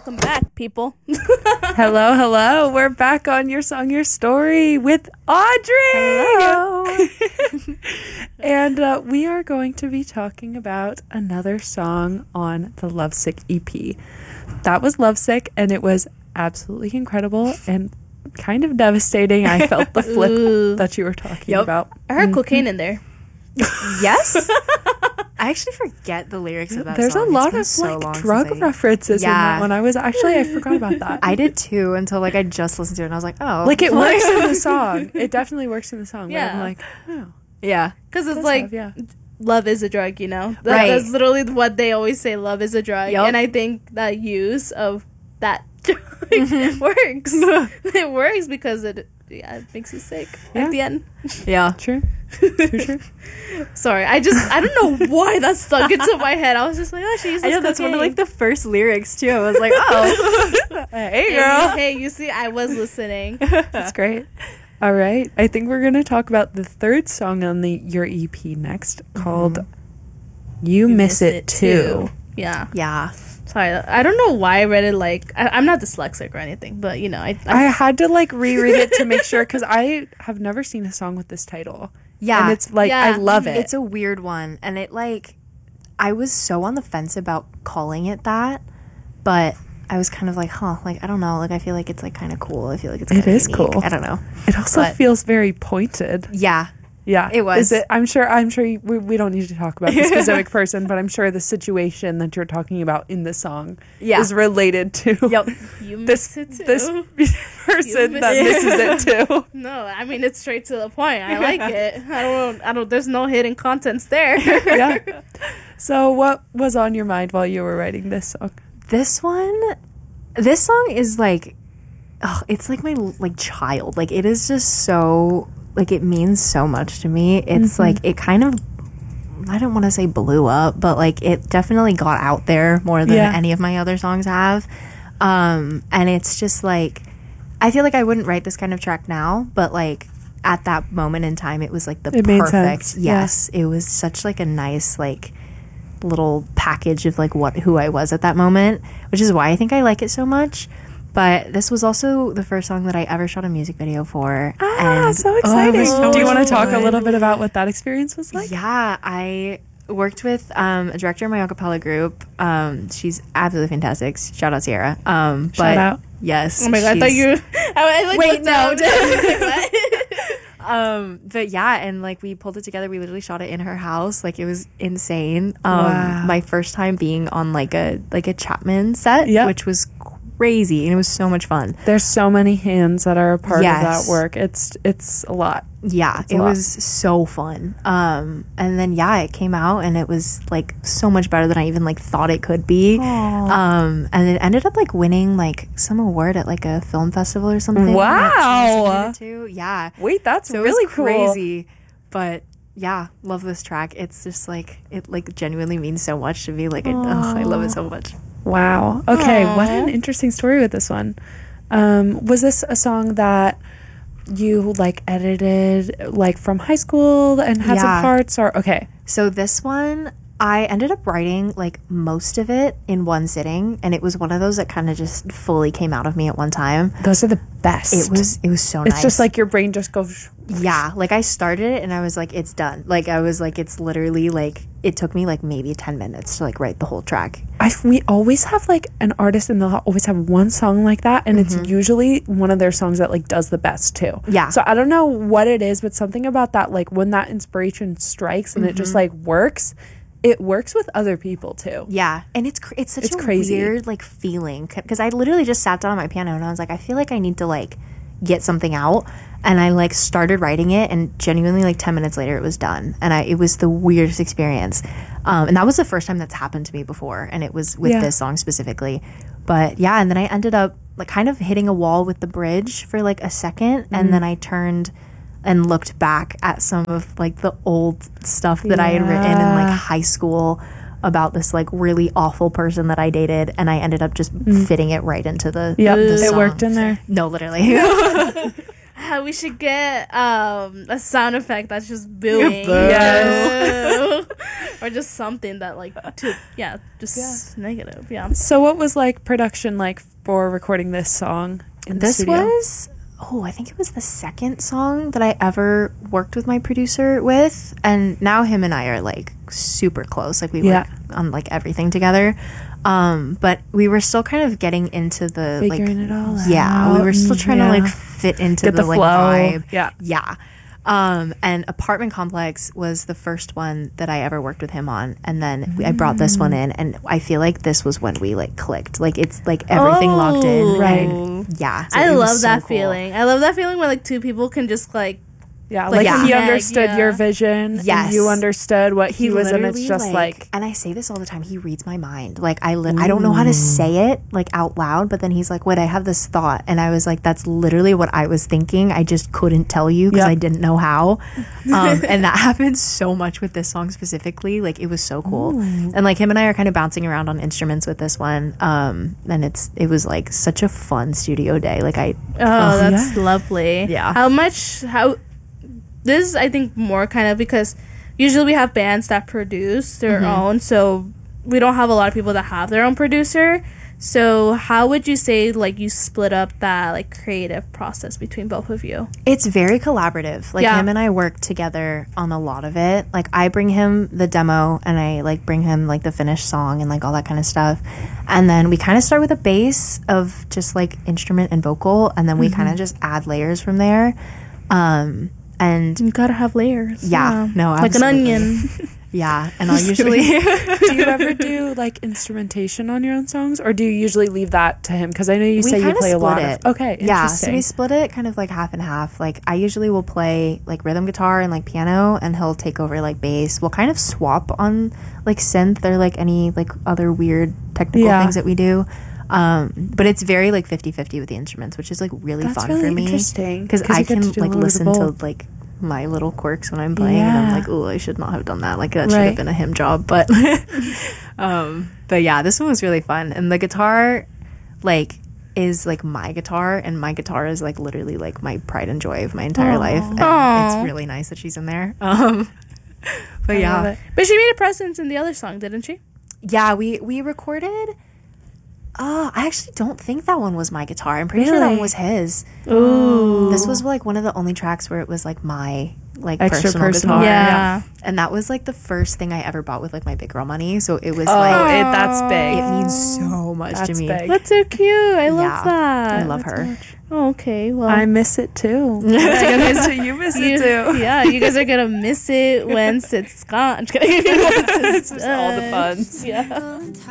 Welcome back, people. Hello, hello. We're back on Your Song, Your Story with Audrey. Hello. And we are going to be talking about another song on the Lovesick EP. That was Lovesick, and it was absolutely incredible and kind of devastating. I felt the flip that you were talking about. I heard cocaine in there. Yes? I actually forget the lyrics of that There's song. a lot of It's been so long drug since I- references in that one. I forgot about that. I did too until I just listened to it and I was like, oh. It works in the song. It definitely works in the song. Yeah. But I'm like, oh. Yeah. Because it's does like, have, yeah. love is a drug, you know? Right. That's literally what they always say, love is a drug. Yup. And I think that use of that drug works. It works because it makes you sick Yeah. at the end. Yeah. True. True. Sorry, I don't know why that stuck into my head. I was just like, oh, she uses I know that's one of cocaine. like the first lyrics too. I was like, oh. Hey, Hey, girl. hey, you see, I was listening. That's great. All right. I think we're going to talk about the third song on your EP next called You Miss It Too. Yeah. Yeah. Sorry, I don't know why I read it like... I'm not dyslexic or anything, but, you know, I I had to reread it to make sure because I have never seen a song with this title. Yeah. And it's I Yeah. love it. It's a weird one. And it I was so on the fence about calling it that, but I was kind of like, I don't know. I feel like it's kind of cool. I feel like it's It kinda is unique. cool. I don't know. It also but- feels very pointed. Yeah. Yeah. It was. Is it, I'm sure we don't need to talk about the specific person, but I'm sure the situation that you're talking about in the song is related to Yep. You this miss it too. this person miss that it. misses it too. No, I mean, it's straight to the point. I like it. I don't, there's no hidden contents there. Yeah. So what was on your mind while you were writing this song? This song is it's like my child. It is just so it means so much to me. It's it kind of, I don't want to say blew up, but it definitely got out there more than any of my other songs have. And it's just I feel like I wouldn't write this kind of track now, but at that moment in time it was the It made perfect sense. yes. It was such a nice little package of who I was at that moment, which is why I think I like it so much. But this was also the first song that I ever shot a music video for. Ah, so exciting. Do you want to talk a little bit about what that experience was like? Yeah, I worked with a director in my acapella group. She's absolutely fantastic. Shout out Sierra. Shout out. Yes. Oh my God, I thought you... Wait, looked no. down. But yeah, and we pulled it together. We literally shot it in her house. It was insane. Wow. My first time being on a Chapman set, which was crazy, and it was so much fun. There's so many hands that are a part of Yes. that work. It's a lot. Yeah, a it lot. was so fun. And then it came out and it was so much better than I even thought it could be. And it ended up winning some award at a film festival or something. Wow. Yeah. Wait, that's So really it was cool. crazy. But yeah, love this track. It's just it genuinely means so much to me. I love it so much. Wow. Okay, Aww. what an interesting story with this one. Was this a song that you edited from high school and had some parts, or okay? So this one, I ended up writing most of it in one sitting, and it was one of those that kind of just fully came out of me at one time. Those are the best. It was so It's nice. just your brain just goes. Yeah, I started it and I was it's done. I was it's literally it took me maybe 10 minutes to write the whole track. We always have an artist and they'll always have one song like that, and it's usually one of their songs that does the best too. Yeah. So I don't know what it is, but something about that when that inspiration strikes and it just works. It works with other people too. Yeah, and it's such a crazy. weird feeling, because I literally just sat down at my piano and I was I feel like I need to get something out, and I started writing it, and genuinely 10 minutes later it was done, and it was the weirdest experience, and that was the first time that's happened to me before, and it was with this song specifically. But yeah, and then I ended up kind of hitting a wall with the bridge for a second, and then I turned and looked back at some of the old stuff that I had written in high school about this really awful person that I dated, and I ended up just fitting it right into the Yep, the it song. worked in there. No, literally. We should get a sound effect that's just booing. Yes. Or just something that negative. Yeah. So what was like production like for recording this song in the This studio? was, I think it was the second song that I ever worked with my producer with. And now him and I are like super close. Like we work on like everything together. But we were still kind of getting into the Figuring it all out. Yeah, we were still trying to like fit into Get the like flow. vibe. Yeah. Yeah. And Apartment Complex was the first one that I ever worked with him on, and then I brought this one in, and I feel like this was when we like clicked. Like it's like everything locked in, right. and yeah, so I it was love so that cool. feeling. I love that feeling when like two people can just like Yeah, Like, like he yeah. understood Yeah. your vision and Yes. you understood what he was, and it's literally, just like and I say this all the time, he reads my mind. Like I don't know how to say it like out loud, but then he's like, wait, I have this thought, and I was like, that's literally what I was thinking, I just couldn't tell you because Yep. I didn't know how. And that happened so much with this song specifically. Like it was so cool. And like him and I are kind of bouncing around on instruments with this one, and it was like such a fun studio day. Like that's lovely. Yeah. How this is, I think, more kind of because usually we have bands that produce their own, so we don't have a lot of people that have their own producer. So how would you say like you split up that like creative process between both of you? It's very collaborative. Like Yeah. him and I work together on a lot of it. Like I bring him the demo and I like bring him like the finished song and like all that kind of stuff. And then we kind of start with a base of just like instrument and vocal, and then we kind of just add layers from there. And You gotta have layers. yeah, no, like an absolutely. onion. Yeah, and I'll usually do you ever do like instrumentation on your own songs, or do you usually leave that to him? Because I know you say you kinda play a lot split of okay, yeah, so interesting. we split it kind of like half and half. Like I usually will play like rhythm guitar and like piano, and he'll take over like bass. We'll kind of swap on like synth or like any like other weird technical Yeah. things that we do. But it's very like 50-50 with the instruments, which is like really That's fun really for me interesting, because 'cause I you get can to do a like little bit listen of to both. like my little quirks when I'm playing, and I'm Yeah. like, oh, I should not have done that. Like that should Right. have been a him job, but but yeah, this one was really fun, and the guitar like is like my guitar, and my guitar is like literally like my pride and joy of my entire life, and Aw. it's really nice that she's in there. But I love yeah, it. But she made a presence in the other song, didn't she? yeah, we recorded. I actually don't think that one was my guitar. I'm pretty sure that Really? one was his. Ooh. This was like one of the only tracks where it was like my like Extra personal personal. guitar. Yeah. And that was like the first thing I ever bought with like my big girl money. So it was Oh, like that's big. it means so much That's to me. big. That's so cute. I love Yeah, that. I love her. Oh, okay. Well, I miss it too. You miss it too. Yeah, you guys are gonna miss it once it's gone. I'm just kidding. Once it's All the done. funs. Yeah.